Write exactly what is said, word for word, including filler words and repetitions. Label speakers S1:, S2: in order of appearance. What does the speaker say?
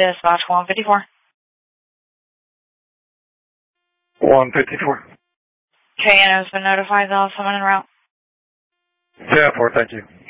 S1: Dispatch one fifty-four.
S2: one fifty-four.
S1: Okay, and has been notified that someone en route.
S2: Yeah, four, thank you.